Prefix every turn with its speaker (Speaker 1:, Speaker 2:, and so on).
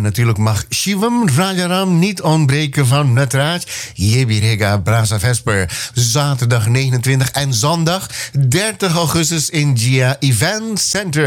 Speaker 1: natuurlijk mag Shivam Rajaram niet ontbreken van Natraj. Yebirega Brasa Vesper. Zaterdag 29 en zondag 30 augustus in Gia Event Center.